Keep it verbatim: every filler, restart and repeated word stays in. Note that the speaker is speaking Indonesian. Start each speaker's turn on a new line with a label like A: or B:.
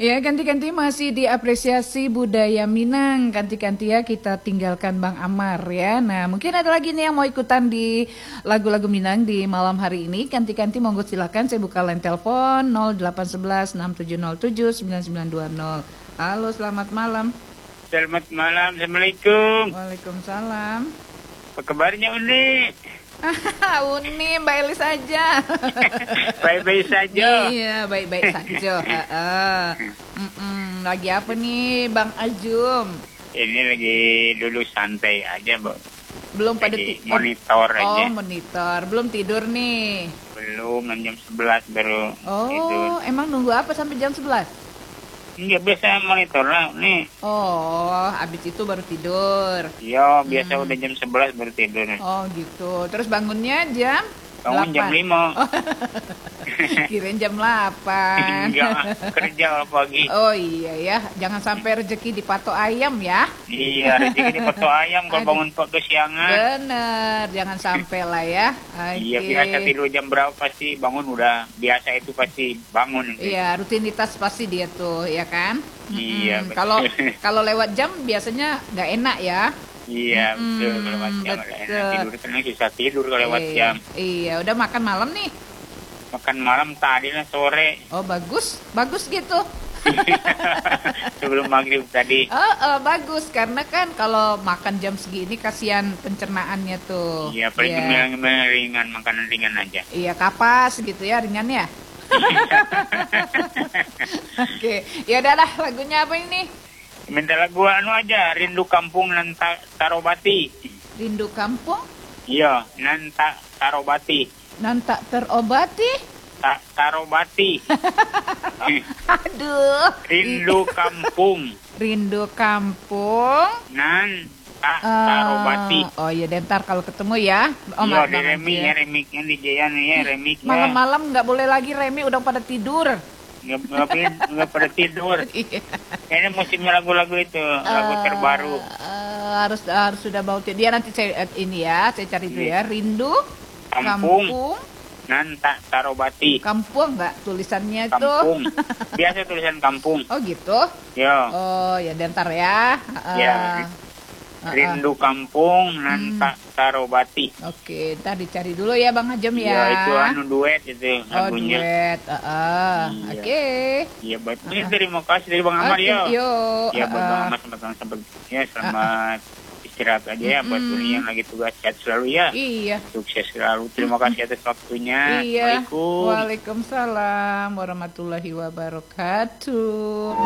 A: Ya, ganti-ganti masih diapresiasi budaya Minang. Ganti-ganti ya kita tinggalkan Bang Amar ya. Nah, mungkin ada lagi nih yang mau ikutan di lagu-lagu Minang di malam hari ini. Ganti-ganti monggo silakan, saya buka line telepon nol delapan satu satu enam tujuh nol tujuh sembilan sembilan dua nol. Halo, selamat malam.
B: Selamat malam, Assalamualaikum.
A: Waalaikumsalam.
B: Apa kabarnya Uni?
A: Uni, Mbak Elis saja.
B: Baik-baik saja.
A: Iya, baik-baik saja. Heeh. Mm-mm. Lagi apa nih, Bang Ajum?
B: Ini lagi dulu santai aja, Bu.
A: Belum pada
B: Lagi
A: ti-
B: monitor
A: oh,
B: aja.
A: Oh, monitor. Belum tidur nih.
B: Belum, jam sebelas baru
A: Oh,
B: tidur.
A: emang nunggu apa sampai jam sebelas?
B: Enggak, biasa monitor lah, nih.
A: Oh, habis itu baru tidur.
B: Iya, biasa
A: Hmm.
B: udah jam sebelas baru tidur.
A: Oh, gitu. Terus bangunnya jam
B: Bangun jam
A: delapan?
B: lima.
A: Oh, kirain jam delapan.
B: Enggak, kerja pagi.
A: Oh iya ya, jangan sampai rezeki dipatok ayam ya.
B: Iya, rezeki dipatok ayam kalau
A: Aduh.
B: bangun kok kesiangan.
A: Bener, jangan sampai lah ya. Oke.
B: Iya, biasa tidur jam berapa pasti bangun udah biasa itu pasti bangun.
A: Iya, rutinitas pasti dia tuh, ya kan?
B: Iya,
A: Mm-mm.
B: betul.
A: Kalau kalau lewat jam biasanya nggak enak ya.
B: Iya,
A: Mm-mm,
B: betul kalau lewat jam
A: betul.
B: enak tidur karena susah tidur kalau lewat
A: Iya.
B: jam.
A: Iya, udah makan malam nih.
B: Makan malam tadi lah sore
A: Oh, bagus. Bagus gitu.
B: sebelum maghrib tadi.
A: Oh, oh, bagus karena kan kalau makan jam segini kasihan pencernaannya tuh.
B: Iya, paling
A: Iya.
B: yeah. ringan, makanan ringan aja.
A: Iya, kapas gitu ya, ringan ya. Oke, ya udah lah, lagunya apa ini?
B: Minta lagu anu aja, Rindu Kampung nan Ta- Tarobati.
A: Rindu kampung
B: Iya, nan Ta- Tarobati.
A: nan tak terobati.
B: Ta- Tarobati.
A: Aduh.
B: Rindu Kampung
A: Rindu kampung.
B: nan Ta-
A: Ah,
B: Tarobati.
A: oh iya, deh, ntar kalau ketemu ya. Oh,
B: Iya,
A: maaf
B: di
A: banget
B: remik
A: ya.
B: ya, remiknya di Jayan ya, remiknya.
A: Malam-malam nggak boleh lagi Remi, udah pada tidur.
B: Nggak, nggak, pi- nggak pada tidur.
A: Iya.
B: Ini musimnya lagu-lagu itu, lagu
A: Eh,
B: terbaru.
A: eh, harus harus sudah bau dia nanti saya eh, ini ya, saya cari dulu ya. Rindu
B: Kampung.
A: kampung,
B: Nan Tak Tarobati.
A: kampung nggak tulisannya
B: Kampung.
A: tuh.
B: Biasa tulisan kampung.
A: Oh gitu.
B: Ya,
A: Oh ya, dentar ya. Eh,
B: Ya.
A: eh, eh.
B: Rindu Kampung
A: Hmm.
B: Nan Tak Tarobati.
A: Oke, ntar dicari dulu ya Bang Hajem
B: Ya,
A: ya.
B: itu anu duet itu
A: Oh,
B: lagunya.
A: duet. Eh, eh.
B: Iya.
A: Oke.
B: Iya, betul. Terima kasih dari Bang Amar
A: Oke,
B: ya.
A: yuk.
B: Ya, buat
A: Eh,
B: Bang
A: eh.
B: Amar selamat selamat ya, selamat istirahat aja ya buat
A: Mm-mm.
B: Uni yang lagi tugas, sehat selalu ya.
A: Iya.
B: Sukses selalu. Terima kasih atas waktunya.
A: Iya.
B: Assalamualaikum.
A: Waalaikumsalam warahmatullahi wabarakatuh.